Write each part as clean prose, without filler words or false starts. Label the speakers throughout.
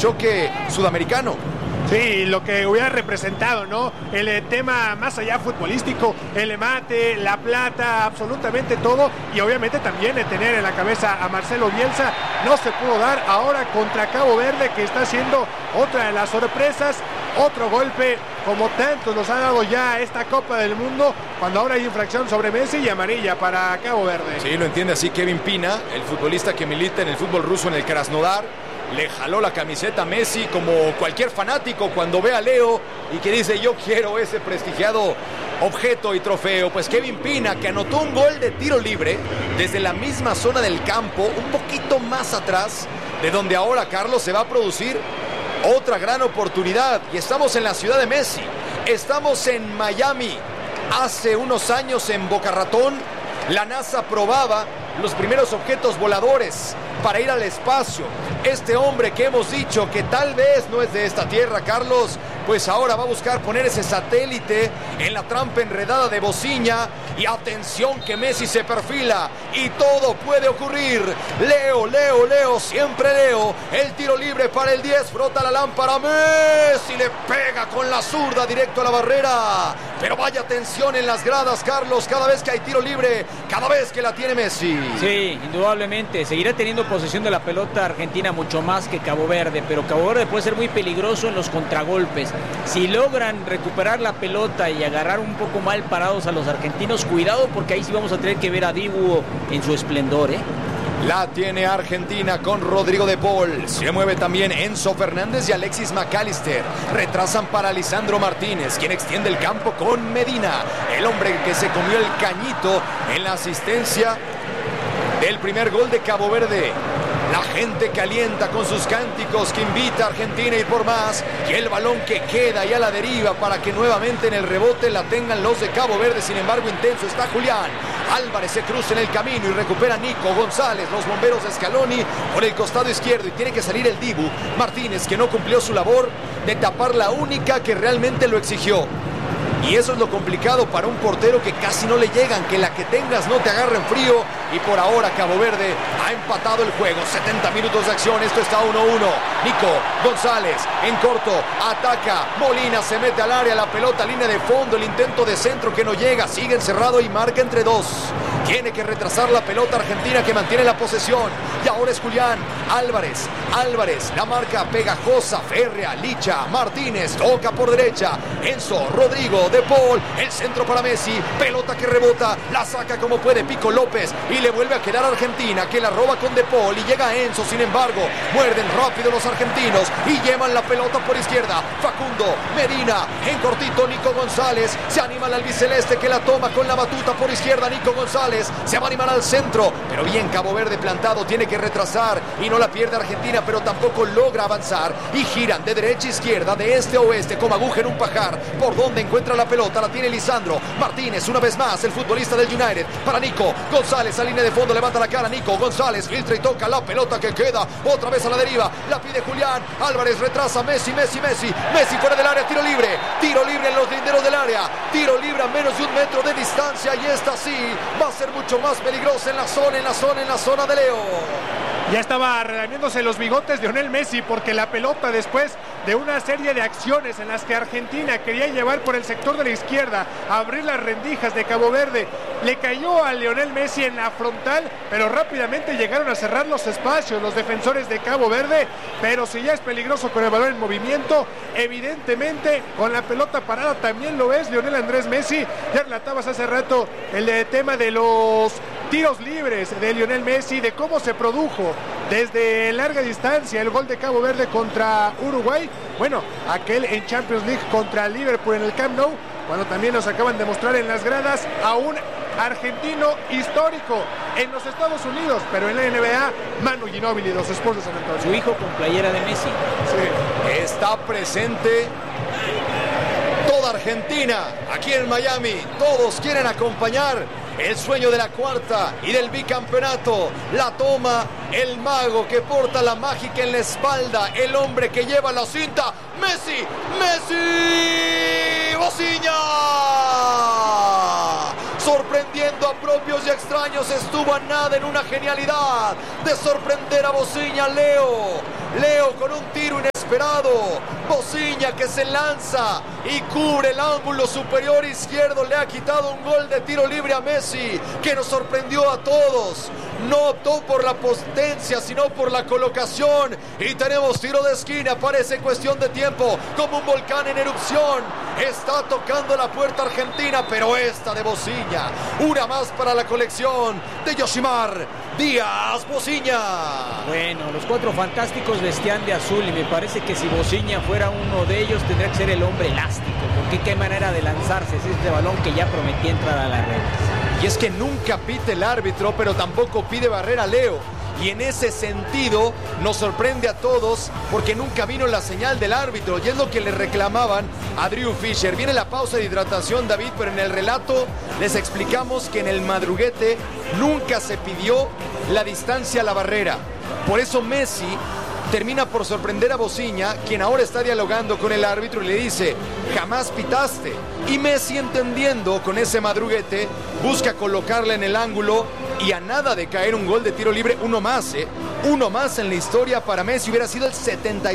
Speaker 1: choque sudamericano.
Speaker 2: Sí, lo que hubiera representado, ¿no? El tema más allá futbolístico, el mate, la plata, absolutamente todo. Y obviamente también tener en la cabeza a Marcelo Bielsa no se pudo dar ahora contra Cabo Verde, que está siendo otra de las sorpresas. Otro golpe, como tantos nos ha dado ya esta Copa del Mundo, cuando ahora hay infracción sobre Messi y amarilla para Cabo Verde.
Speaker 1: Sí, lo entiende así Kevin Pina, el futbolista que milita en el fútbol ruso en el Krasnodar. Le jaló la camiseta a Messi como cualquier fanático cuando ve a Leo y que dice yo quiero ese prestigiado objeto y trofeo. Pues Kevin Pina, que anotó un gol de tiro libre desde la misma zona del campo, un poquito más atrás de donde ahora, Carlos, se va a producir otra gran oportunidad. Y estamos en la ciudad de Messi, estamos en Miami. Hace unos años en Boca Ratón la NASA probaba los primeros objetos voladores para ir al espacio. Este hombre que hemos dicho que tal vez no es de esta tierra, Carlos, pues ahora va a buscar poner ese satélite en la trampa enredada de Bociña. Y atención que Messi se perfila y todo puede ocurrir. Leo, Leo, Leo, siempre Leo. El tiro libre para el 10, frota la lámpara. Messi le pega con la zurda directo a la barrera. Pero vaya tensión en las gradas, Carlos, cada vez que hay tiro libre, cada vez que la tiene Messi.
Speaker 3: Sí, indudablemente. Seguirá teniendo posesión de la pelota Argentina mucho más que Cabo Verde, pero Cabo Verde puede ser muy peligroso en los contragolpes. Si logran recuperar la pelota y agarrar un poco mal parados a los argentinos, cuidado porque ahí sí vamos a tener que ver a Dibu en su esplendor, ¿eh?
Speaker 1: La tiene Argentina con Rodrigo de Paul. Se mueve también Enzo Fernández y Alexis McAllister. Retrasan para Lisandro Martínez, quien extiende el campo con Medina, el hombre que se comió el cañito en la asistencia del primer gol de Cabo Verde. La gente calienta con sus cánticos que invita a Argentina a ir por más. Y el balón que queda ya a la deriva para que nuevamente en el rebote la tengan los de Cabo Verde. Sin embargo, intenso está Julián. Álvarez se cruza en el camino y recupera Nico González. Los bomberos de Scaloni por el costado izquierdo. Y tiene que salir el Dibu Martínez, que no cumplió su labor de tapar la única que realmente lo exigió. Y eso es lo complicado para un portero que casi no le llegan, que la que tengas no te agarre en frío. Y por ahora Cabo Verde ha empatado el juego. 70 minutos de acción, esto está 1-1. Nico González en corto, ataca. Molina se mete al área, la pelota, línea de fondo, el intento de centro que no llega. Sigue encerrado y marca entre dos. Tiene que retrasar la pelota Argentina, que mantiene la posesión. Y ahora es Julián Álvarez. Álvarez, la marca pegajosa, férrea, Licha, Martínez, toca por derecha. Enzo, Rodrigo, De Paul, el centro para Messi. Pelota que rebota, la saca como puede Pico López. Y le vuelve a quedar a Argentina, que la roba con De Paul. Y llega Enzo, sin embargo, muerden rápido los argentinos y llevan la pelota por izquierda. Facundo, Medina, en cortito Nico González. Se anima al albiceleste, que la toma con la batuta por izquierda. Nico González se va a animar al centro, pero bien Cabo Verde plantado, tiene que retrasar y no la pierde Argentina, pero tampoco logra avanzar. Y giran de derecha a izquierda, de este a oeste, como aguja en un pajar. Por donde encuentra la pelota, la tiene Lisandro Martínez, una vez más el futbolista del United, para Nico González, a línea de fondo, levanta la cara Nico González, filtra y toca la pelota que queda otra vez a la deriva, la pide Julián Álvarez, retrasa Messi fuera del área, tiro libre en los linderos del área, tiro libre a menos de 1 metro de distancia, y esta sí va a ser mucho más peligrosa en la zona de Leo.
Speaker 2: Ya estaba relamiéndose los bigotes de Lionel Messi, porque la pelota, después de una serie de acciones en las que Argentina quería llevar por el sector de la izquierda, abrir las rendijas de Cabo Verde, le cayó a Lionel Messi en la frontal, pero rápidamente llegaron a cerrar los espacios los defensores de Cabo Verde. Pero si ya es peligroso con el balón en movimiento, evidentemente con la pelota parada también lo es Lionel Andrés Messi. Ya relatabas hace rato el tema de los tiros libres de Lionel Messi, de cómo se produjo desde larga distancia el gol de Cabo Verde contra Uruguay. Bueno, aquel en Champions League contra Liverpool en el Camp Nou, cuando también nos acaban de mostrar en las gradas a un argentino histórico en los Estados Unidos, pero en la NBA, Manu Ginóbili, los Spurs de San Antonio.
Speaker 3: Su hijo con playera de Messi.
Speaker 1: Sí. Está presente toda Argentina aquí en Miami. Todos quieren acompañar el sueño de la cuarta y del bicampeonato. La toma el mago que porta la mágica en la espalda, el hombre que lleva la cinta, Messi, Bociña. Sorprendiendo a propios y extraños, estuvo a nada en una genialidad de sorprender a Bociña. Leo con un tiro inesperado. desesperado. Bociña que se lanza y cubre el ángulo superior izquierdo. Le ha quitado un gol de tiro libre a Messi, que nos sorprendió a todos. No optó por la potencia, sino por la colocación. Y tenemos tiro de esquina. Parece cuestión de tiempo, como un volcán en erupción. Está tocando la puerta argentina, pero esta de Bociña. Una más para la colección de Yoshimar Díaz Bociña.
Speaker 3: Bueno, los cuatro fantásticos vestían de azul y me parece que si Bociña fuera uno de ellos tendría que ser el hombre elástico, porque qué manera de lanzarse es este balón que ya prometía entrar a las redes.
Speaker 1: Y es que nunca pite el árbitro, pero tampoco pide barrera Leo. Y en ese sentido nos sorprende a todos porque nunca vino la señal del árbitro y es lo que le reclamaban a Drew Fisher. Viene la pausa de hidratación, David, pero en el relato les explicamos que en el madruguete nunca se pidió la distancia a la barrera. Por eso Messi termina por sorprender a Bociña, quien ahora está dialogando con el árbitro y le dice: jamás pitaste. Y Messi, entendiendo con ese madruguete, busca colocarla en el ángulo y a nada de caer un gol de tiro libre, uno más en la historia para Messi. Hubiera sido el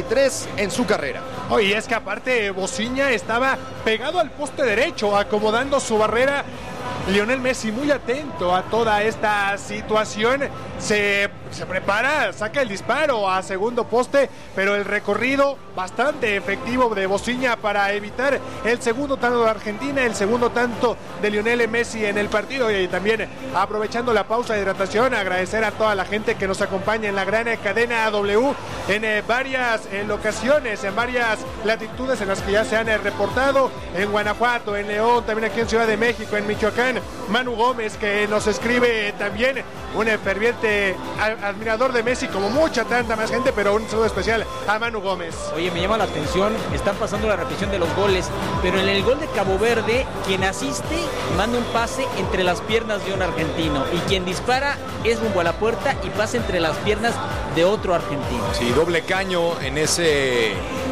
Speaker 1: 73 en su carrera.
Speaker 2: Oye, es que aparte Bociña estaba pegado al poste derecho, acomodando su barrera. Lionel Messi muy atento a toda esta situación, se prepara, saca el disparo a segundo poste, pero el recorrido bastante efectivo de Bociña para evitar el segundo tanto de Argentina, el segundo tanto de Lionel Messi en el partido. Y también, aprovechando la pausa de hidratación, agradecer a toda la gente que nos acompaña en la gran cadena W en varias locaciones, en varias latitudes en las que ya se han reportado, en Guanajuato, en León, también aquí en Ciudad de México, en Michoacán. Manu Gómez, que nos escribe también, un ferviente admirador de Messi, como tanta más gente, pero un saludo especial a Manu Gómez.
Speaker 3: Oye, me llama la atención, están pasando la repetición de los goles, pero en el gol de Cabo Verde, quien asiste manda un pase entre las piernas de un argentino y quien dispara es rumbo a la puerta y pasa entre las piernas de otro argentino.
Speaker 1: Sí, doble caño en ese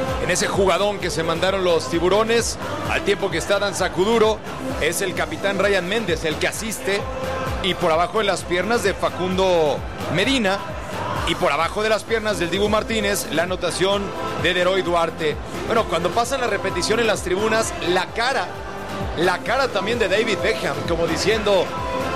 Speaker 1: jugadón que se mandaron los tiburones, al tiempo que está Dan Sacuduro. Es el capitán Ryan Méndez el que asiste, y por abajo de las piernas de Facundo Medina y por abajo de las piernas del Dibu Martínez la anotación de Leroy Duarte. Bueno, cuando pasan la repetición en las tribunas, la cara también de David Beckham, como diciendo: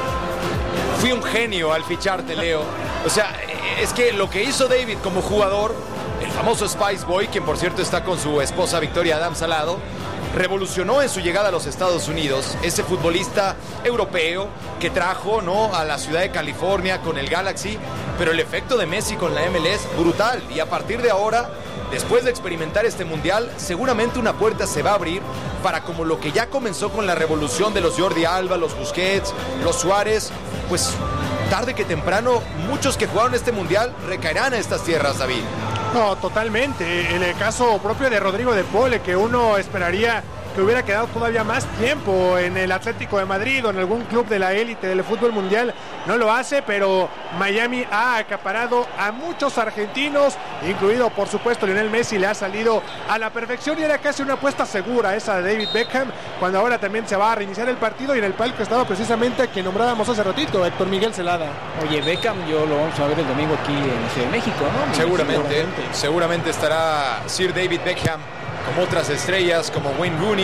Speaker 1: fui un genio al ficharte, Leo. O sea, es que lo que hizo David como jugador, el famoso Spice Boy, quien por cierto está con su esposa Victoria Adams al lado, revolucionó en su llegada a los Estados Unidos. Ese futbolista europeo que trajo, ¿no?, a la ciudad de California con el Galaxy, pero el efecto de Messi con la MLS, brutal. Y a partir de ahora, después de experimentar este mundial, seguramente una puerta se va a abrir para, como lo que ya comenzó con la revolución de los Jordi Alba, los Busquets, los Suárez, pues tarde que temprano muchos que jugaron este mundial recaerán a estas tierras, David.
Speaker 2: No, totalmente. En el caso propio de Rodrigo de Paul, que uno esperaría que hubiera quedado todavía más tiempo en el Atlético de Madrid o en algún club de la élite del fútbol mundial, no lo hace, pero Miami ha acaparado a muchos argentinos, incluido por supuesto Lionel Messi. Le ha salido a la perfección y era casi una apuesta segura esa de David Beckham, cuando ahora también se va a reiniciar el partido, y en el palco estaba precisamente a quien nombrábamos hace ratito, Héctor Miguel Celada.
Speaker 3: Oye, Beckham yo lo vamos a ver el domingo aquí en Ciudad de México, ¿no?
Speaker 1: Seguramente estará Sir David Beckham, como otras estrellas como Wayne Rooney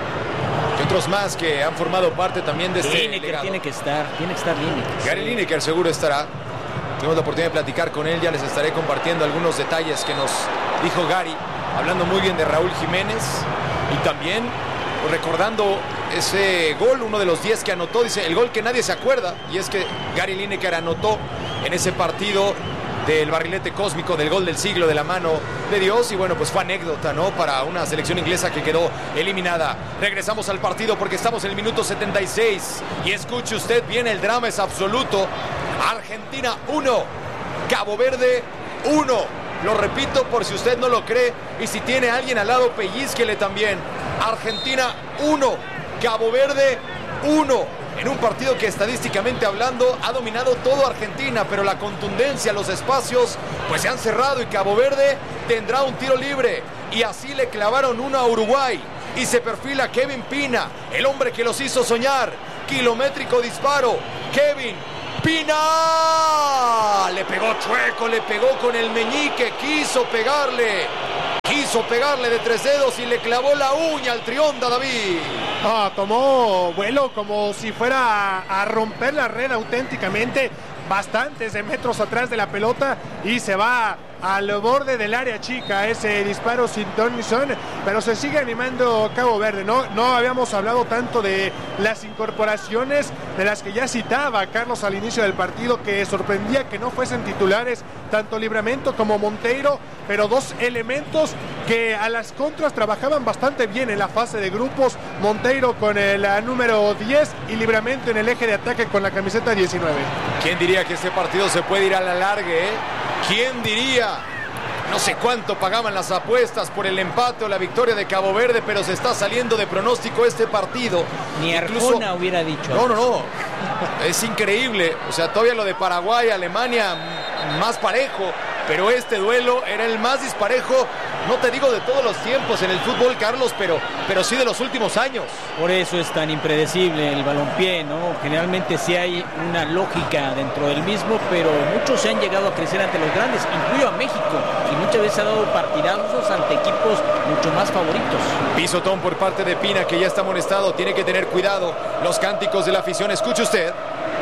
Speaker 1: y otros más que han formado parte también de este
Speaker 3: Lineker
Speaker 1: legado.
Speaker 3: Tiene que estar Lineker.
Speaker 1: Gary Lineker seguro estará. Tuvimos la oportunidad de platicar con él, ya les estaré compartiendo algunos detalles que nos dijo Gary, hablando muy bien de Raúl Jiménez y también recordando ese gol, uno de los 10 que anotó, dice, el gol que nadie se acuerda, y es que Gary Lineker anotó en ese partido del barrilete cósmico, del gol del siglo de la mano de Dios. Y bueno, pues fue anécdota, ¿no?, para una selección inglesa que quedó eliminada. Regresamos al partido porque estamos en el minuto 76 y escuche usted bien, el drama es absoluto. Argentina 1, Cabo Verde 1. Lo repito por si usted no lo cree, y si tiene a alguien al lado, pellizquele también. Argentina 1, Cabo Verde 1. En un partido que estadísticamente hablando ha dominado todo Argentina, pero la contundencia, los espacios, pues se han cerrado y Cabo Verde tendrá un tiro libre. Y así le clavaron uno a Uruguay. Y se perfila Kevin Pina, el hombre que los hizo soñar. Kilométrico disparo. Kevin Pina. Le pegó chueco, le pegó con el meñique, quiso pegarle quiso pegarle de 3 dedos y le clavó la uña al Trionda, David.
Speaker 2: Tomó vuelo como si fuera a romper la red auténticamente, bastantes de metros atrás de la pelota, y se va al borde del área chica ese disparo sin ton ni son, pero se sigue animando Cabo Verde. No habíamos hablado tanto de las incorporaciones de las que ya citaba Carlos al inicio del partido, que sorprendía que no fuesen titulares tanto Livramento como Monteiro, pero dos elementos que a las contras trabajaban bastante bien en la fase de grupos. Monteiro con el número 10 y Livramento en el eje de ataque con la camiseta 19.
Speaker 1: ¿Quién diría que este partido se puede ir a la larga, ¿Quién diría? No sé cuánto pagaban las apuestas por el empate o la victoria de Cabo Verde, pero se está saliendo de pronóstico este partido.
Speaker 3: Ni Arjona hubiera dicho.
Speaker 1: No. Es increíble. O sea, todavía lo de Paraguay, Alemania, más parejo. Pero este duelo era el más disparejo, no te digo de todos los tiempos en el fútbol, Carlos, pero sí de los últimos años.
Speaker 3: Por eso es tan impredecible el balompié, ¿no? Generalmente sí hay una lógica dentro del mismo, pero muchos se han llegado a crecer ante los grandes, incluyo a México, y muchas veces ha dado partidazos ante equipos mucho más favoritos.
Speaker 1: Pisotón por parte de Pina, que ya está amonestado, tiene que tener cuidado. Los cánticos de la afición, escuche usted.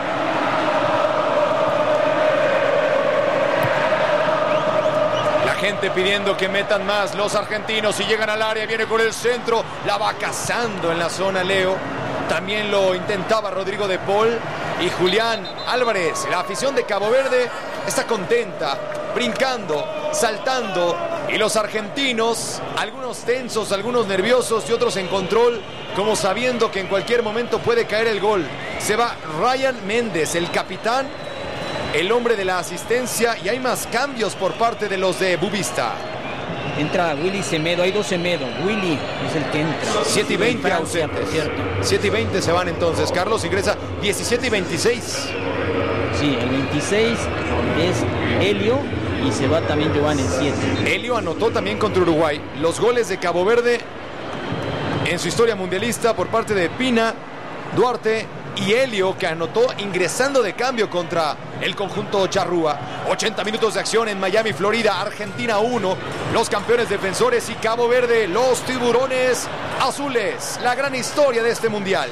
Speaker 1: Gente pidiendo que metan más los argentinos y llegan al área, viene con el centro, la va cazando en la zona Leo. También lo intentaba Rodrigo de Paul y Julián Álvarez. La afición de Cabo Verde está contenta, brincando, saltando, y los argentinos, algunos tensos, algunos nerviosos y otros en control, como sabiendo que en cualquier momento puede caer el gol. Se va Ryan Méndez, el capitán, el hombre de la asistencia, y hay más cambios por parte de los de Bubista.
Speaker 3: Entra Willy Semedo, hay dos Semedo. Willy es el que entra.
Speaker 1: 7 y 20 ausentes. 7 y 20 se van entonces. Carlos ingresa 17 y 26.
Speaker 3: Sí, el 26 es Helio y se va también Giovanni en 7.
Speaker 1: Helio anotó también contra Uruguay. Los goles de Cabo Verde en su historia mundialista por parte de Pina, Duarte y Helio, que anotó ingresando de cambio contra el conjunto charrúa. 80 minutos de acción en Miami, Florida. Argentina 1, los campeones defensores, y Cabo Verde, los tiburones azules. La gran historia de este mundial.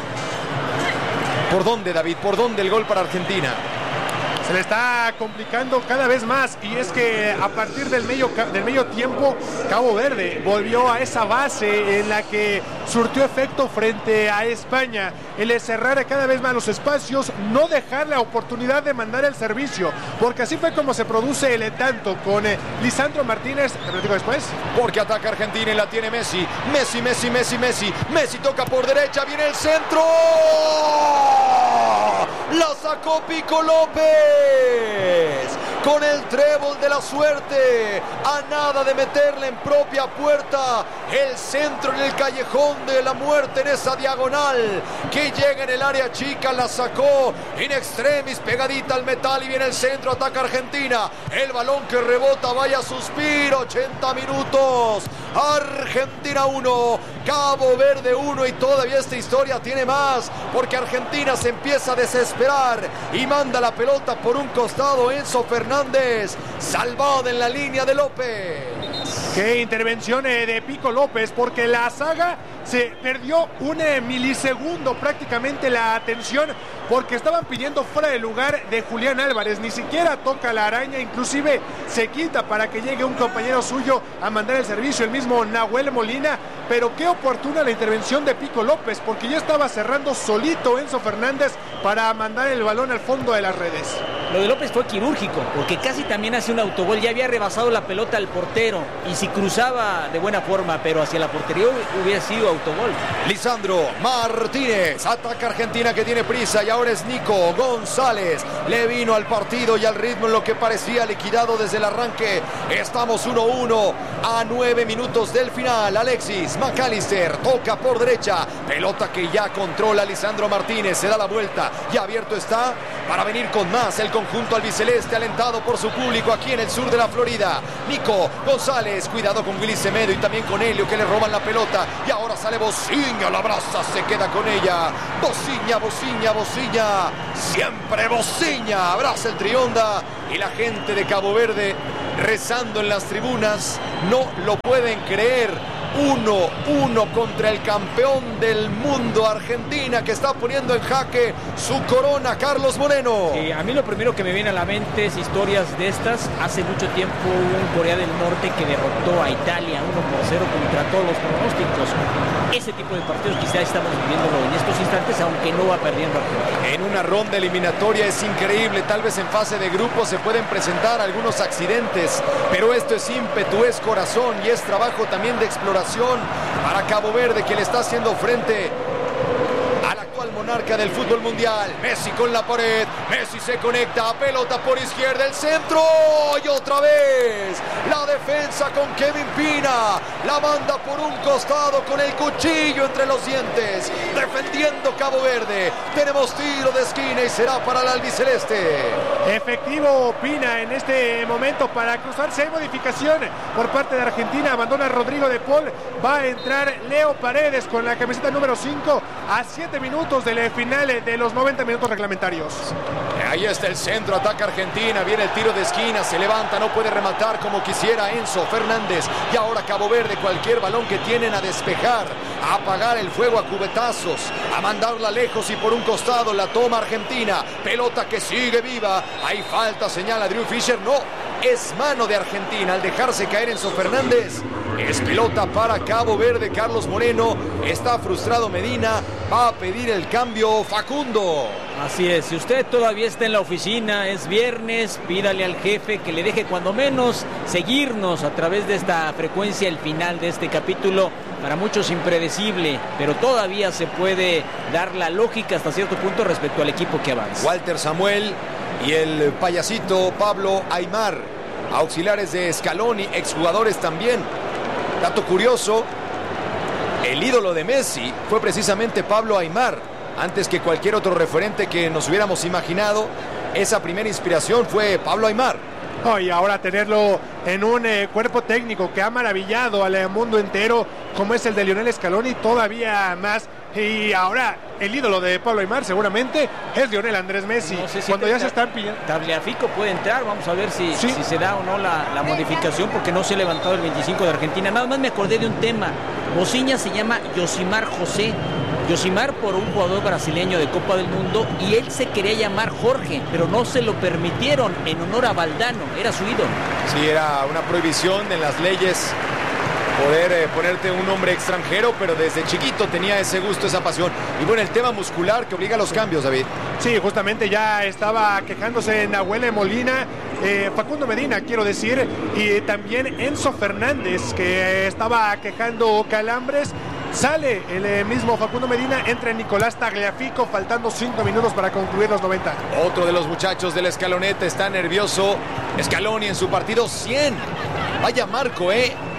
Speaker 1: ¿Por dónde, David? ¿Por dónde el gol para Argentina?
Speaker 2: Se le está complicando cada vez más, y es que a partir del medio tiempo Cabo Verde volvió a esa base en la que surtió efecto frente a España, el cerrar cada vez más los espacios, no dejar la oportunidad de mandar el servicio, porque así fue como se produce el tanto con Lisandro Martínez. Te platico después.
Speaker 1: Porque ataca Argentina y la tiene Messi. Messi toca por derecha, viene el centro. La sacó Pico López con el trébol de la suerte, a nada de meterle en propia puerta. El centro en el callejón de la muerte, en esa diagonal que llega en el área chica, la sacó in extremis, pegadita al metal, y viene el centro, ataca Argentina. El balón que rebota, vaya suspiro. 80 minutos, Argentina 1, Cabo Verde 1, y todavía esta historia tiene más, porque Argentina se empieza a desesperar y manda la pelota por un costado. Enzo Fernández, salvado en la línea de López.
Speaker 2: Qué intervención de Pico López, porque la saga se perdió un milisegundo prácticamente la atención, porque estaban pidiendo fuera de lugar de Julián Álvarez. Ni siquiera toca la araña, inclusive se quita para que llegue un compañero suyo a mandar el servicio, el mismo Nahuel Molina. Pero qué oportuna la intervención de Pico López, porque ya estaba cerrando solito Enzo Fernández para mandar el balón al fondo de las redes.
Speaker 3: Lo de López fue quirúrgico, porque casi también hace un autogol. Ya había rebasado la pelota al portero, y si cruzaba de buena forma, pero hacia la portería, hubiera sido autogol.
Speaker 1: Lisandro Martínez, ataca Argentina, que tiene prisa, y ahora es Nico González. Le vino al partido y al ritmo en lo que parecía liquidado desde el arranque. Estamos 1-1 a 9 minutos del final. Alexis McAllister toca por derecha, pelota que ya controla Lisandro Martínez, se da la vuelta y abierto está para venir con más el conjunto albiceleste, alentado por su público aquí en el sur de la Florida. Nico González, cuidado con Willy Semedo y también con Helio, que le roban la pelota, y ahora sale Bociña, la abraza, se queda con ella. Bociña, siempre Bociña, abraza el Trionda, y la gente de Cabo Verde rezando en las tribunas, no lo pueden creer. 1-1 contra el campeón del mundo, Argentina, que está poniendo en jaque su corona, Carlos Moreno.
Speaker 3: A mí lo primero que me viene a la mente es historias de estas. Hace mucho tiempo hubo un Corea del Norte que derrotó a Italia 1-0 contra todos los pronósticos. Ese tipo de partidos quizá estamos viviéndolo en estos instantes, aunque no va perdiendo Argentina.
Speaker 1: En una ronda eliminatoria es increíble, tal vez en fase de grupos se pueden presentar algunos accidentes, pero esto es ímpetu, es corazón y es trabajo también de exploración para Cabo Verde, que le está haciendo frente al actual monarca del fútbol mundial. Messi con la pared, Messi se conecta, pelota por izquierda, el centro y otra vez la defensa con Kevin Pina, la manda por un costado con el cuchillo entre los dientes, defendiendo Cabo Verde. Tenemos tiro de esquina y será para el albiceleste.
Speaker 2: Efectivo Pina en este momento para cruzarse. Hay modificación por parte de Argentina, abandona Rodrigo de Paul, va a entrar Leo Paredes con la camiseta número 5 a 7 minutos del final de los 90 minutos reglamentarios.
Speaker 1: Ahí está el centro, ataca Argentina, viene el tiro de esquina, se levanta, no puede rematar como quisiera Enzo Fernández. Y ahora Cabo Verde, cualquier balón que tienen a despejar, a apagar el fuego a cubetazos, a mandarla lejos y por un costado la toma Argentina. Pelota que sigue viva, hay falta, señala Drew Fisher, no, es mano de Argentina al dejarse caer Enzo Fernández. Es pelota para Cabo Verde. Carlos Moreno, está frustrado Medina, va a pedir el cambio Facundo.
Speaker 3: Así es, si usted todavía está en la oficina, es viernes, pídale al jefe que le deje cuando menos seguirnos a través de esta frecuencia el final de este capítulo. Para muchos impredecible, pero todavía se puede dar la lógica hasta cierto punto respecto al equipo que avanza.
Speaker 1: Walter Samuel y el payasito Pablo Aimar, auxiliares de Scaloni, exjugadores también. Dato curioso, el ídolo de Messi fue precisamente Pablo Aimar. Antes que cualquier otro referente que nos hubiéramos imaginado, esa primera inspiración fue Pablo Aimar.
Speaker 2: Oh, y ahora tenerlo en un cuerpo técnico que ha maravillado al mundo entero, como es el de Lionel Scaloni, todavía más. Y ahora el ídolo de Pablo Aimar seguramente es Lionel Andrés Messi.
Speaker 3: No sé si
Speaker 2: cuando ya se están pidiendo.
Speaker 3: Tagliafico puede entrar, vamos a ver si se da o no la modificación, porque no se ha levantado el 25 de Argentina. Nada más me acordé de un tema. Bociña se llama Yosimar José. Yosimar por un jugador brasileño de Copa del Mundo, y él se quería llamar Jorge, pero no se lo permitieron en honor a Valdano, era su ídolo.
Speaker 1: Sí, era una prohibición en las leyes poder ponerte un nombre extranjero, pero desde chiquito tenía ese gusto, esa pasión. Y bueno, el tema muscular que obliga a los cambios, David.
Speaker 2: Sí, justamente ya estaba quejándose Nahuel Molina, Facundo Medina, quiero decir, y también Enzo Fernández, que estaba quejando calambres. Sale el mismo Facundo Medina, entra Nicolás Tagliafico, faltando 5 minutos para concluir los 90.
Speaker 1: Otro de los muchachos de la escaloneta está nervioso. Scaloni en su partido 100. Vaya marco,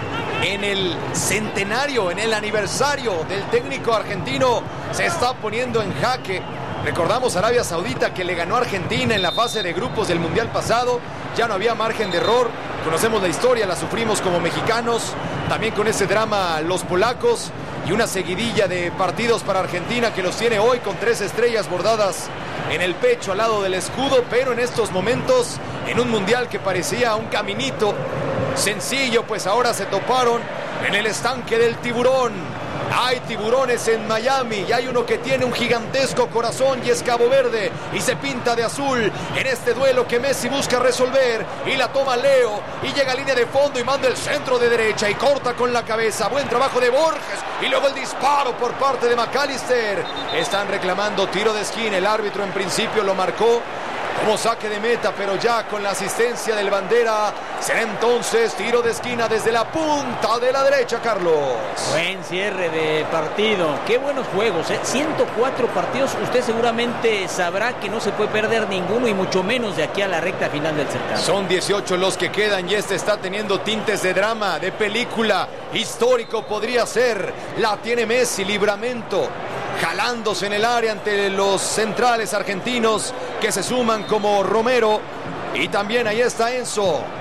Speaker 1: en el centenario, en el aniversario del técnico argentino, se está poniendo en jaque. Recordamos Arabia Saudita, que le ganó a Argentina en la fase de grupos del Mundial pasado. Ya no había margen de error. Conocemos la historia, la sufrimos como mexicanos. También con ese drama los polacos. Y una seguidilla de partidos para Argentina, que los tiene hoy con 3 estrellas bordadas en el pecho al lado del escudo. Pero en estos momentos, en un mundial que parecía un caminito sencillo, pues ahora se toparon en el estanque del tiburón. Hay tiburones en Miami y hay uno que tiene un gigantesco corazón y es Cabo Verde, y se pinta de azul en este duelo que Messi busca resolver, y la toma Leo y llega a línea de fondo y manda el centro de derecha y corta con la cabeza. Buen trabajo de Borges y luego el disparo por parte de McAllister. Están reclamando tiro de esquina, el árbitro en principio lo marcó como saque de meta, pero ya con la asistencia del bandera será entonces tiro de esquina desde la punta de la derecha, Carlos.
Speaker 3: Buen cierre de partido, qué buenos juegos, 104 partidos. Usted seguramente sabrá que no se puede perder ninguno, y mucho menos de aquí a la recta final del certamen.
Speaker 1: Son 18 los que quedan y este está teniendo tintes de drama, de película. Histórico podría ser. La tiene Messi, Livramento, jalándose en el área ante los centrales argentinos que se suman como Romero, y también ahí está Enzo.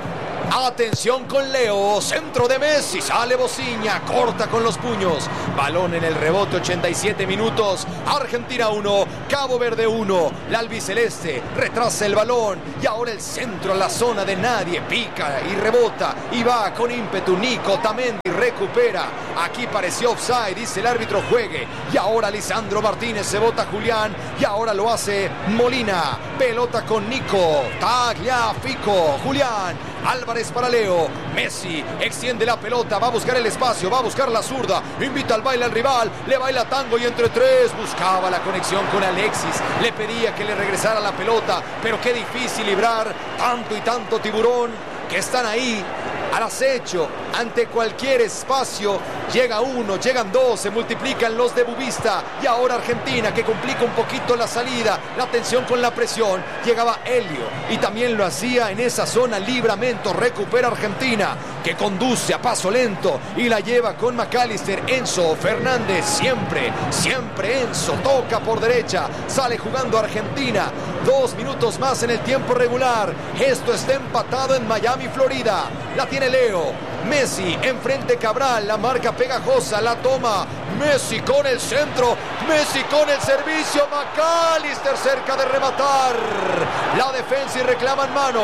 Speaker 1: Atención con Leo, centro de Messi, sale Bociña, corta con los puños. Balón en el rebote, 87 minutos. Argentina 1, Cabo Verde 1. La albiceleste retrasa el balón y ahora el centro a la zona de nadie. Pica y rebota y va con ímpetu. Nico Tamendi recupera. Aquí pareció offside, dice el árbitro, juegue. Y ahora Lisandro Martínez, se bota Julián y ahora lo hace Molina. Pelota con Nico, Tagliafico, Julián, Álvarez para Leo. Messi extiende la pelota, va a buscar el espacio, va a buscar la zurda, invita al baile al rival, le baila tango y entre tres buscaba la conexión con Alexis, le pedía que le regresara la pelota, pero qué difícil librar tanto y tanto tiburón que están ahí al acecho ante cualquier espacio. Llega uno, llegan dos, se multiplican los de Bubista y ahora Argentina, que complica un poquito la salida, la tensión con la presión. Llegaba Helio y también lo hacía en esa zona. Libramento, recupera Argentina, que conduce a paso lento y la lleva con McAllister. Enzo Fernández, siempre Enzo, toca por derecha, sale jugando Argentina. 2 minutos más en el tiempo regular. Esto está empatado en Miami, Florida. La tiene Leo. Messi enfrente Cabral, la marca pegajosa, la toma Messi con el centro, Messi con el servicio, McAllister cerca de rematar. La defensa y reclaman mano,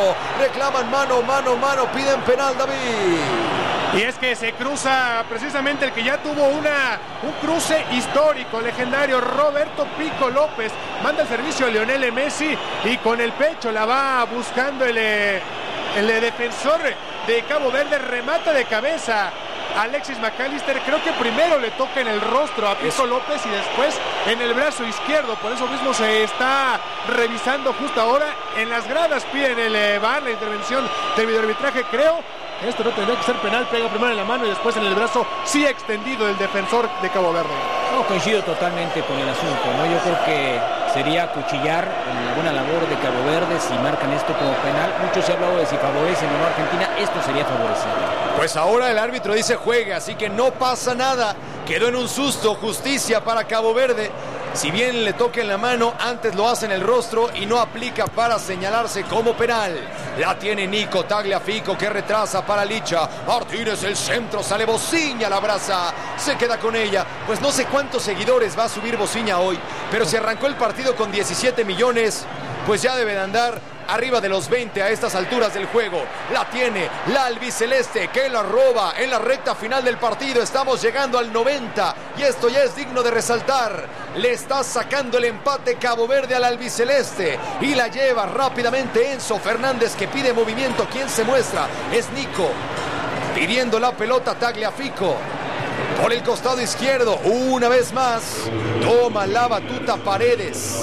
Speaker 1: piden penal, David.
Speaker 2: Y es que se cruza precisamente el que ya tuvo un cruce histórico, legendario, Roberto Pico López. Manda el servicio a Lionel Messi y con el pecho la va buscando el defensor de Cabo Verde, remata de cabeza Alexis McAllister. Creo que primero le toca en el rostro a Pico López y después en el brazo izquierdo. Por eso mismo se está revisando justo ahora. En las gradas piden el VAR, la intervención del videoarbitraje. Creo esto no tendría que ser penal. Pega primero en la mano y después en el brazo, sí extendido, el defensor de Cabo Verde.
Speaker 3: No, coincido totalmente con el asunto, ¿no? Yo creo que sería acuchillar en alguna labor de Cabo Verde si marcan esto como penal. Mucho se ha hablado de si favorecen o no a Argentina. Esto sería favorecido.
Speaker 1: Pues ahora el árbitro dice juegue, así que no pasa nada. Quedó en un susto, justicia para Cabo Verde. Si bien le toca en la mano, antes lo hace en el rostro y no aplica para señalarse como penal. La tiene Nico Tagliafico, que retrasa para Licha. Martínez, el centro, sale Bociña, la abraza, se queda con ella. Pues no sé cuántos seguidores va a subir Bociña hoy, pero si arrancó el partido con 17 millones, pues ya debe de andar arriba de los 20 a estas alturas del juego. La tiene la albiceleste, que la roba en la recta final del partido. Estamos llegando al 90 y esto ya es digno de resaltar. Le está sacando el empate Cabo Verde al albiceleste y la lleva rápidamente Enzo Fernández, que pide movimiento. ¿Quién se muestra? Es Nico pidiendo la pelota. Tagliafico por el costado izquierdo, una vez más toma la batuta Paredes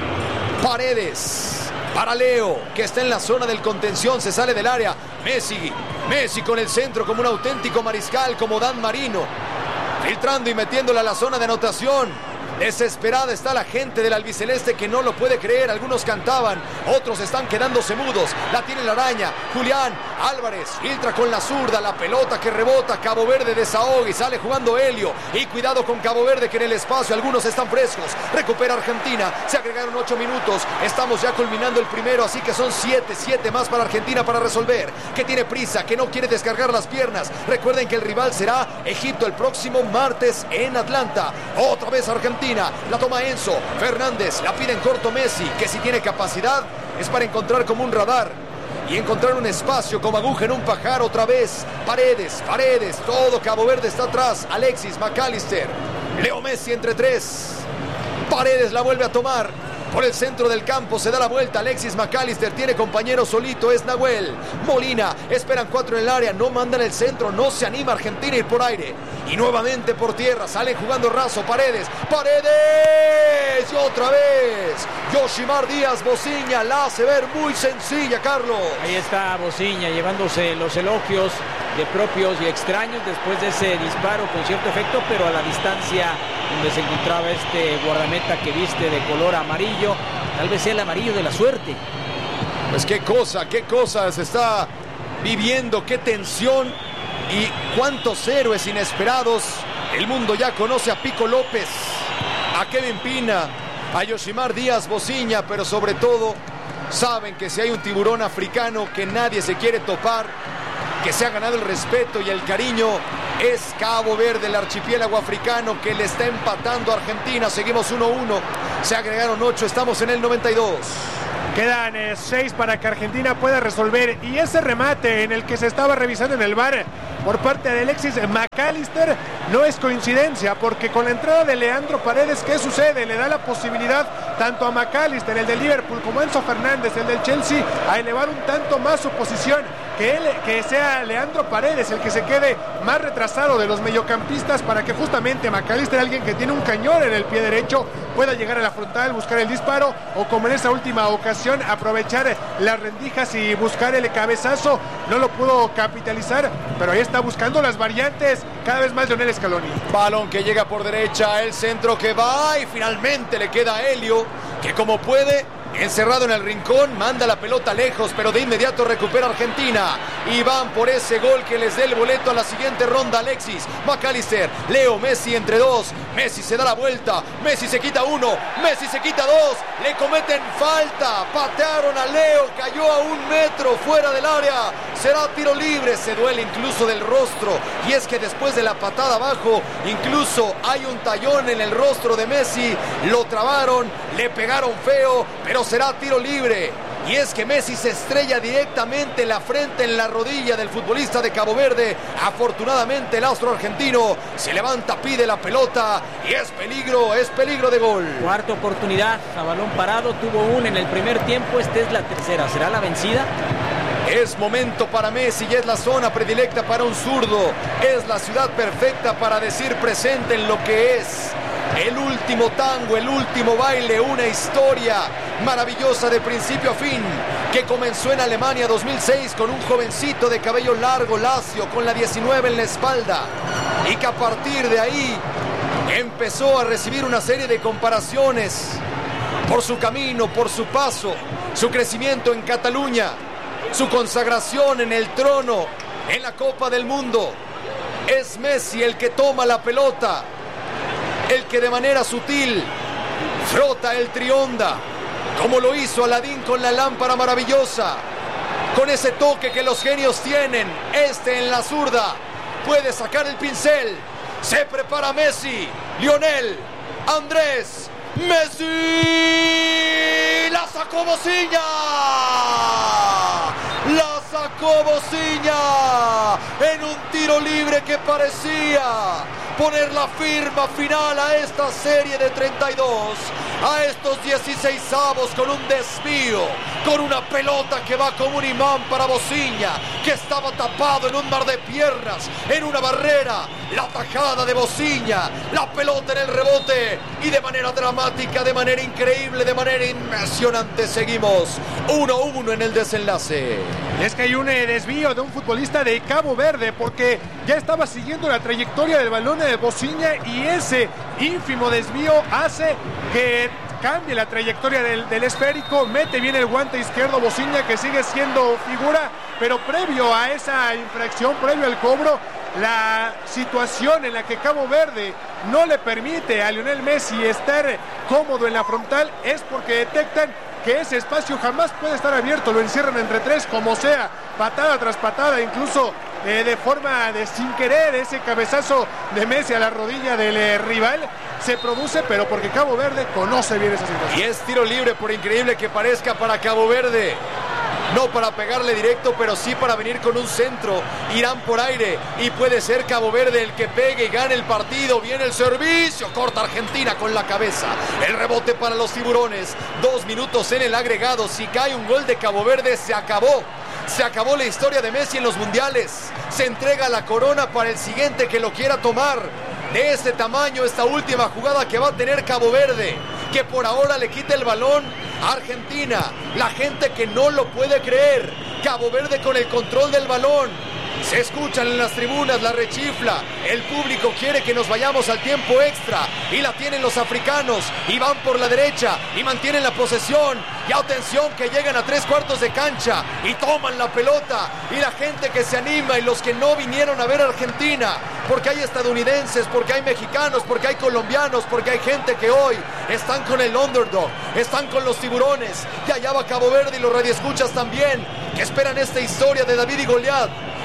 Speaker 1: para Leo, que está en la zona del contención, se sale del área. Messi con el centro como un auténtico mariscal, como Dan Marino, filtrando y metiéndola a la zona de anotación. Desesperada está la gente del albiceleste, que no lo puede creer. Algunos cantaban, otros están quedándose mudos. La tiene la araña, Julián Álvarez filtra con la zurda, la pelota que rebota. Cabo Verde desahoga y sale jugando Helio. Y cuidado con Cabo Verde, que en el espacio algunos están frescos. Recupera Argentina, se agregaron 8 minutos. Estamos ya culminando el primero, así que son 7 más para Argentina para resolver. Que tiene prisa, que no quiere descargar las piernas. Recuerden que el rival será Egipto el próximo martes en Atlanta. Otra vez Argentina. La toma Enzo Fernández, la pide en corto Messi, que si tiene capacidad es para encontrar como un radar y encontrar un espacio como aguja en un pajar. Otra vez Paredes, todo Cabo Verde está atrás. Alexis McAllister, Leo Messi entre tres. Paredes la vuelve a tomar por el centro del campo, se da la vuelta. Alexis McAllister tiene compañero solito, es Nahuel Molina. Esperan 4 en el área, no mandan el centro, no se anima Argentina a ir por aire. Y nuevamente por tierra, salen jugando raso. Paredes, y otra vez Yoshimar Díaz. Bociña la hace ver muy sencilla, Carlos.
Speaker 3: Ahí está Bociña llevándose los elogios de propios y extraños después de ese disparo con cierto efecto, pero a la distancia donde se encontraba este guardameta que viste de color amarillo. Tal vez sea el amarillo de la suerte.
Speaker 1: Pues qué cosa se está viviendo, qué tensión y cuántos héroes inesperados. El mundo ya conoce a Pico López, a Kevin Pina, a Yoshimar Díaz, Bociña, pero sobre todo saben que si hay un tiburón africano que nadie se quiere topar, que se ha ganado el respeto y el cariño es Cabo Verde, el archipiélago africano que le está empatando a Argentina. Seguimos 1-1, se agregaron 8, estamos en el 92.
Speaker 2: Quedan 6 para que Argentina pueda resolver, y ese remate en el que se estaba revisando en el VAR por parte de Alexis McAllister no es coincidencia, porque con la entrada de Leandro Paredes, ¿qué sucede? Le da la posibilidad tanto a McAllister, el del Liverpool, como a Enzo Fernández, el del Chelsea, a elevar un tanto más su posición. Que sea Leandro Paredes el que se quede más retrasado de los mediocampistas, para que justamente McAllister, alguien que tiene un cañón en el pie derecho, pueda llegar a la frontal, buscar el disparo, o como en esa última ocasión, aprovechar las rendijas y buscar el cabezazo. No lo pudo capitalizar, pero ahí está buscando las variantes cada vez más Lionel Scaloni.
Speaker 1: Balón que llega por derecha, el centro que va, y finalmente le queda a Helio, que como puede, encerrado en el rincón, manda la pelota lejos, pero de inmediato recupera Argentina y van por ese gol que les dé el boleto a la siguiente ronda. Alexis McAllister, Leo Messi entre dos, Messi se da la vuelta, Messi se quita uno, Messi se quita dos, le cometen falta, patearon a Leo, cayó a 1 metro fuera del área, será tiro libre, se duele incluso del rostro, y es que después de la patada abajo, incluso hay un tallón en el rostro de Messi, lo trabaron, le pegaron feo, pero será tiro libre. Y es que Messi se estrella directamente en la frente, en la rodilla del futbolista de Cabo Verde. Afortunadamente el astro argentino se levanta, pide la pelota y es peligro de gol.
Speaker 3: Cuarta oportunidad a balón parado, tuvo una en el primer tiempo, esta es la tercera, ¿será la vencida?
Speaker 1: Es momento para Messi y es la zona predilecta para un zurdo. Es la ciudad perfecta para decir presente en lo que es el último tango, el último baile, una historia maravillosa de principio a fin, que comenzó en Alemania 2006 con un jovencito de cabello largo, lacio, con la 19 en la espalda, y que a partir de ahí empezó a recibir una serie de comparaciones por su camino, por su paso, su crecimiento en Cataluña, su consagración en el trono, en la Copa del Mundo. Es Messi el que toma la pelota, el que de manera sutil frota el trionda, como lo hizo Aladín con la lámpara maravillosa, con ese toque que los genios tienen. En la zurda puede sacar el pincel, se prepara Messi, Lionel Andrés Messi, la sacó Bociña, la sacó Bociña en un tiro libre que parecía poner la firma final a esta serie de 32, a estos 16avos, con un desvío, con una pelota que va como un imán para Bociña, que estaba tapado en un mar de piernas, en una barrera. La tajada de Bociña, la pelota en el rebote, y de manera dramática, de manera increíble, de manera impresionante, seguimos 1-1 en el desenlace.
Speaker 2: Es que hay un desvío de un futbolista de Cabo Verde, porque ya estaba siguiendo la trayectoria del balón de Bociña, y ese ínfimo desvío hace que cambie la trayectoria del esférico. Mete bien el guante izquierdo Bociña, que sigue siendo figura, pero previo a esa infracción, previo al cobro, la situación en la que Cabo Verde no le permite a Lionel Messi estar cómodo en la frontal es porque detectan que ese espacio jamás puede estar abierto, lo encierran entre tres, como sea, patada tras patada, incluso de forma de sin querer, ese cabezazo de Messi a la rodilla del rival se produce, pero porque Cabo Verde conoce bien esa situación.
Speaker 1: Y es tiro libre, por increíble que parezca, para Cabo Verde. No para pegarle directo, pero sí para venir con un centro. Irán por aire y puede ser Cabo Verde el que pegue y gane el partido. Viene el servicio, corta Argentina con la cabeza. El rebote para los tiburones. 2 minutos en el agregado. Si cae un gol de Cabo Verde, se acabó. Se acabó la historia de Messi en los mundiales. Se entrega la corona para el siguiente que lo quiera tomar. De ese tamaño, esta última jugada que va a tener Cabo Verde, que por ahora le quita el balón a Argentina. La gente que no lo puede creer. Cabo Verde con el control del balón. Se escuchan en las tribunas la rechifla. El público quiere que nos vayamos al tiempo extra. Y la tienen los africanos. Y van por la derecha. Y mantienen la posesión. Y atención que llegan a 3/4 de cancha. Y toman la pelota. Y la gente que se anima. Y los que no vinieron a ver a Argentina. Porque hay estadounidenses. Porque hay mexicanos. Porque hay colombianos. Porque hay gente que hoy están con el underdog. Están con los tiburones. Y allá va Cabo Verde y los radioescuchas también. Que esperan esta historia de David y Goliat.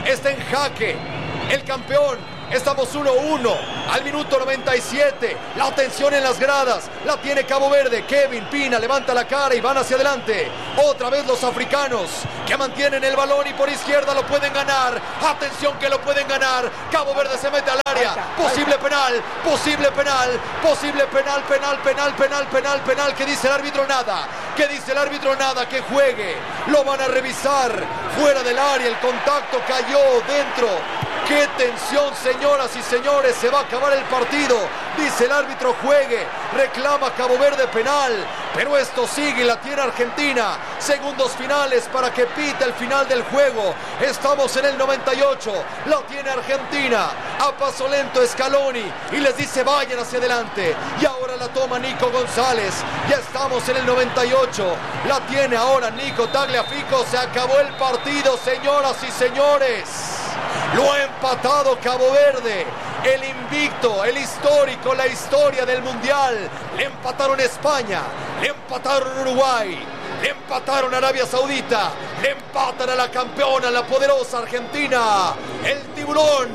Speaker 1: está en jaque. El campeón, estamos 1-1 al minuto 97. La atención en las gradas, la tiene Cabo Verde. Kevin Pina levanta la cara y van hacia adelante. Otra vez los africanos que mantienen el balón y por izquierda lo pueden ganar. Atención que lo pueden ganar. Cabo Verde se mete al área. Posible penal. ¿Qué dice el árbitro? Nada. ¿Qué dice el árbitro? Nada. Que juegue. Lo van a revisar. Fuera del área. El contacto cayó dentro. ¡Qué tensión, señoras y señores! Se va a acabar el partido. Dice el árbitro, juegue. Reclama Cabo Verde penal. Pero esto sigue y la tiene Argentina. Segundos finales para que pite el final del juego. Estamos en el 98. La tiene Argentina. A paso lento Scaloni. Y les dice vayan hacia adelante. Y ahora la toma Nico González. Ya estamos en el 98. La tiene ahora Nico Tagliafico. Se acabó el partido, señoras y señores. Lo ha empatado Cabo Verde. El invicto, el histórico, la historia del Mundial. Le empataron España, le empataron Uruguay, le empataron Arabia Saudita, le empatan a la campeona, la poderosa Argentina. El tiburón,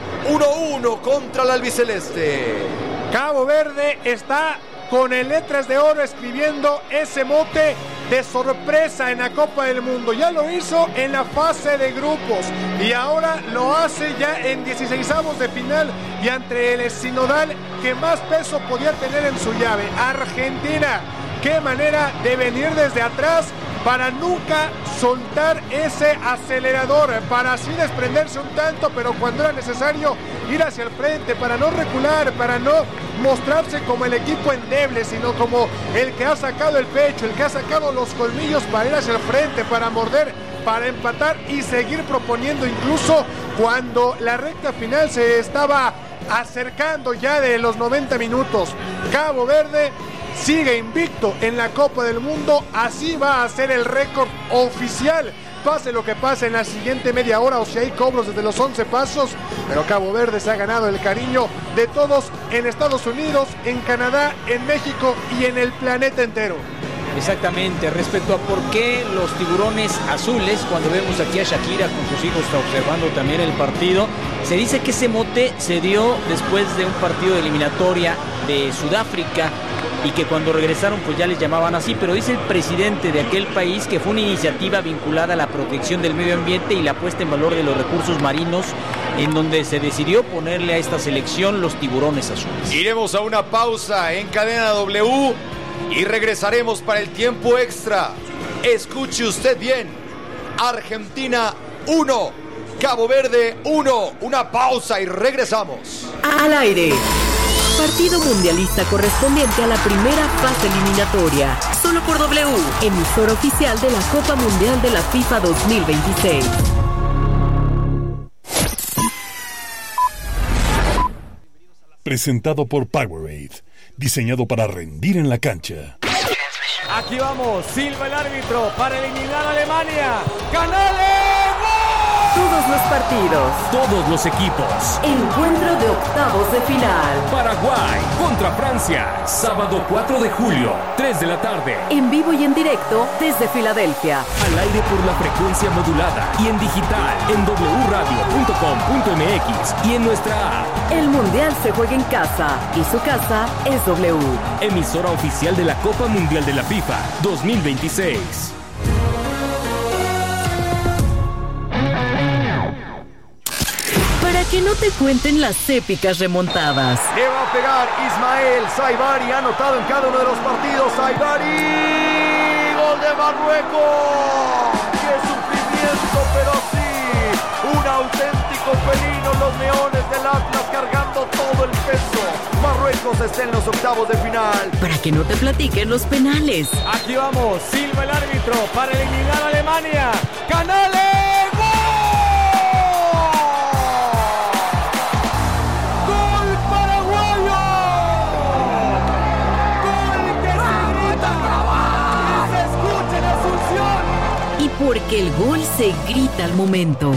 Speaker 1: 1-1 contra el albiceleste.
Speaker 2: Cabo Verde está con el letras de oro escribiendo ese mote de sorpresa en la Copa del Mundo. Ya lo hizo en la fase de grupos y ahora lo hace ya en 16avos de final y ante el sinodal que más peso podía tener en su llave, Argentina. Qué manera de venir desde atrás para nunca soltar ese acelerador, para así desprenderse un tanto, pero cuando era necesario ir hacia el frente, para no recular, para no mostrarse como el equipo endeble, sino como el que ha sacado el pecho, el que ha sacado los colmillos para ir hacia el frente, para morder, para empatar y seguir proponiendo, incluso cuando la recta final se estaba acercando ya de los 90 minutos. Cabo Verde sigue invicto en la Copa del Mundo, así va a ser el récord oficial, pase lo que pase en la siguiente media hora o si hay cobros desde los 11 pasos, pero Cabo Verde se ha ganado el cariño de todos en Estados Unidos, en Canadá, en México y en el planeta entero.
Speaker 3: Exactamente, respecto a por qué los tiburones azules, cuando vemos aquí a Shakira con sus hijos está observando también el partido, se dice que ese mote se dio después de un partido de eliminatoria de Sudáfrica y que cuando regresaron pues ya les llamaban así, pero dice el presidente de aquel país que fue una iniciativa vinculada a la protección del medio ambiente y la puesta en valor de los recursos marinos, en donde se decidió ponerle a esta selección los tiburones azules.
Speaker 1: Iremos a una pausa en Cadena W y regresaremos para el tiempo extra. Escuche usted bien, Argentina 1, Cabo Verde 1, una pausa y regresamos.
Speaker 4: Al aire. Partido mundialista correspondiente a la primera fase eliminatoria. Solo por W, emisora oficial de la Copa Mundial de la FIFA 2026.
Speaker 5: Presentado por Powerade, diseñado para rendir en la cancha.
Speaker 6: Aquí vamos, silba el árbitro para eliminar a Alemania. ¡Canales!
Speaker 4: Todos los partidos,
Speaker 6: Todos los equipos.
Speaker 4: encuentro de octavos de final.
Speaker 6: Paraguay contra Francia. Sábado 4 de julio, 3 de la tarde.
Speaker 4: En vivo y en directo desde Filadelfia.
Speaker 6: Al aire por la frecuencia modulada y en digital en wradio.com.mx y en nuestra app.
Speaker 4: El Mundial se juega en casa y su casa es W.
Speaker 6: Emisora oficial de la Copa Mundial de la FIFA 2026.
Speaker 4: Para que no te cuenten las épicas remontadas.
Speaker 1: Le va a pegar Ismael Saibari, ha anotado en cada uno de los partidos. Saibari, gol de Marruecos. ¡Qué sufrimiento, pero sí! Un auténtico felino, los leones del Atlas cargando todo el peso. Marruecos está en los octavos de final.
Speaker 4: Para que no te platiquen los penales.
Speaker 6: Aquí vamos, silba el árbitro para eliminar a Alemania. ¡Canales!
Speaker 4: Porque el gol se grita al momento.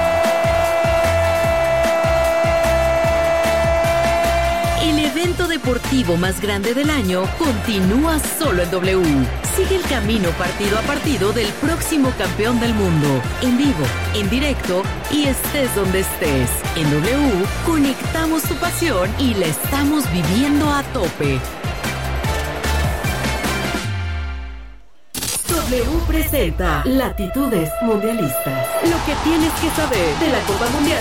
Speaker 4: El evento deportivo deportivo más grande del año continúa solo en W. Sigue el camino partido a partido del próximo campeón del mundo. En vivo, en directo y estés donde estés. En W, conectamos tu pasión y la estamos viviendo a tope. W presenta Latitudes Mundialistas. Lo que tienes que saber de la Copa Mundial